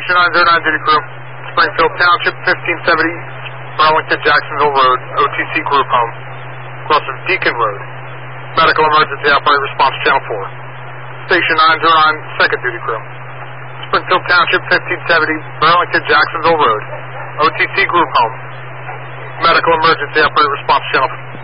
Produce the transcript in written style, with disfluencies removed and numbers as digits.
Station 909 duty crew. Springfield Township, 1570 Burlington Jacksonville Road, OTC group home. Cross of Deacon Road. Medical emergency operator response channel 4. Station 909 second duty crew. Springfield Township, 1570 Burlington Jacksonville Road, OTC group home. Medical emergency operator response channel 4.